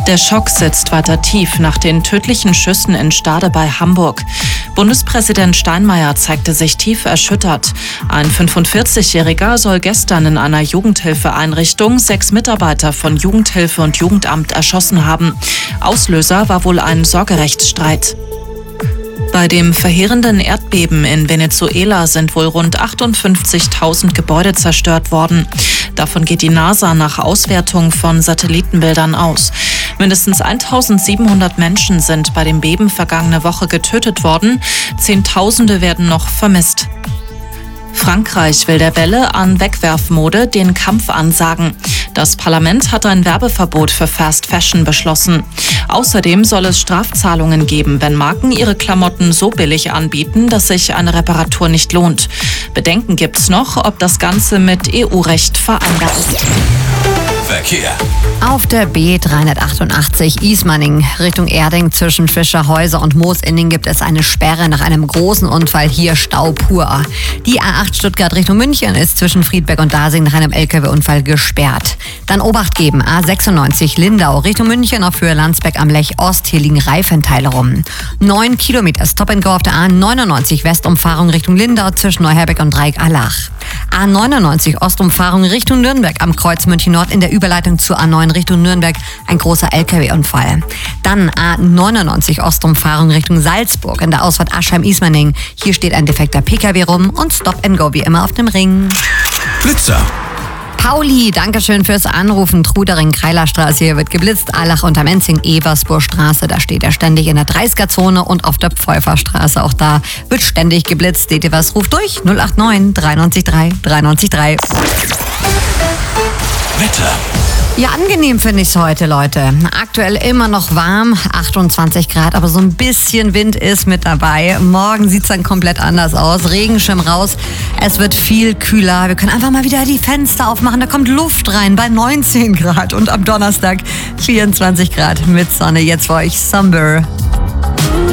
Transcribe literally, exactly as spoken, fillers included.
Der Schock sitzt weiter tief nach den tödlichen Schüssen in Stade bei Hamburg. Bundespräsident Steinmeier zeigte sich tief erschüttert. Ein fünfundvierzigjähriger soll gestern in einer Jugendhilfeeinrichtung sechs Mitarbeiter von Jugendhilfe und Jugendamt erschossen haben. Auslöser war wohl ein Sorgerechtsstreit. Bei dem verheerenden Erdbeben in Venezuela sind wohl rund achtundfünfzigtausend Gebäude zerstört worden. Davon geht die NASA nach Auswertung von Satellitenbildern aus. Mindestens eintausendsiebenhundert Menschen sind bei dem Beben vergangene Woche getötet worden. Zehntausende werden noch vermisst. Frankreich will der Welle an Wegwerfmode den Kampf ansagen. Das Parlament hat ein Werbeverbot für Fast Fashion beschlossen. Außerdem soll es Strafzahlungen geben, wenn Marken ihre Klamotten so billig anbieten, dass sich eine Reparatur nicht lohnt. Bedenken gibt's noch, ob das Ganze mit E U-Recht vereinbar ist. Verkehr. Auf der B dreihundertachtundachtzig Ismaning Richtung Erding zwischen Fischerhäuser und Moosinding gibt es eine Sperre nach einem großen Unfall, hier Stau pur. Die A acht Stuttgart Richtung München ist zwischen Friedberg und Dasing nach einem L K W-Unfall gesperrt. Dann Obacht geben, A sechsundneunzig Lindau Richtung München auf Höhe Landsberg am Lech Ost, hier liegen Reifenteile rum. Neun Kilometer Stop and Go auf der A neunundneunzig Westumfahrung Richtung Lindau zwischen Neuherbeck und Dreieck-Allach. A neunundneunzig Ostumfahrung Richtung Nürnberg am Kreuz München Nord in der Überleitung zur A neun Richtung Nürnberg ein großer L K W-Unfall. Dann A neunundneunzig Ostumfahrung Richtung Salzburg in der Ausfahrt Aschheim-Ismaning. Hier steht ein defekter P K W rum und Stop and Go wie immer auf dem Ring. Blitzer. Pauli, Dankeschön fürs Anrufen. Trudering, Kreilerstraße, hier wird geblitzt. Allach unter Menzing, Eversburgstraße, da steht er ständig in der dreißiger-Zone und auf der Pfeuferstraße, auch da wird ständig geblitzt. Seht ihr was? Ruft durch null acht neun drei neun drei drei neun drei. Wetter. Ja, angenehm finde ich es heute, Leute. Aktuell immer noch warm, achtundzwanzig Grad, aber so ein bisschen Wind ist mit dabei. Morgen sieht es dann komplett anders aus. Regenschirm raus, es wird viel kühler. Wir können einfach mal wieder die Fenster aufmachen, da kommt Luft rein bei neunzehn Grad. Und am Donnerstag vierundzwanzig Grad mit Sonne. Jetzt für euch Summer.